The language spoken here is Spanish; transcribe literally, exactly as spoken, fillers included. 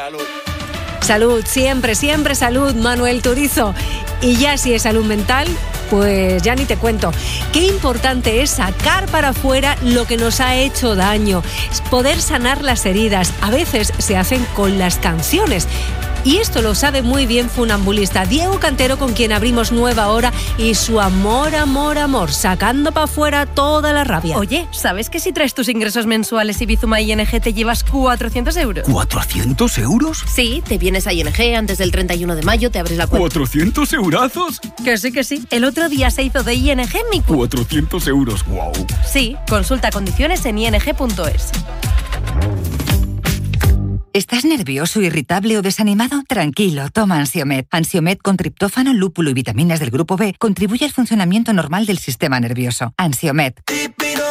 Salud. Salud, siempre, siempre salud, Manuel Turizo. Y ya si es salud mental, pues ya ni te cuento. Qué importante es sacar para afuera lo que nos ha hecho daño, es poder sanar las heridas. A veces se hacen con las canciones. Y esto lo sabe muy bien Funambulista Diego Cantero, con quien abrimos nueva hora, y su amor, amor, amor, sacando para afuera toda la rabia. Oye, ¿sabes que si traes tus ingresos mensuales y Bizuma I N G te llevas cuatrocientos euros? ¿cuatrocientos euros? Sí, te vienes a I N G antes del treinta y uno de mayo, te abres la cuenta. ¿cuatrocientos eurazos? Que sí, que sí. El otro día se hizo de I N G mi cuenta. cuatrocientos euros, wow. Sí, consulta condiciones en i n g punto es. ¿Estás nervioso, irritable o desanimado? Tranquilo, toma Ansiomed. Ansiomed con triptófano, lúpulo y vitaminas del grupo B contribuye al funcionamiento normal del sistema nervioso. Ansiomed.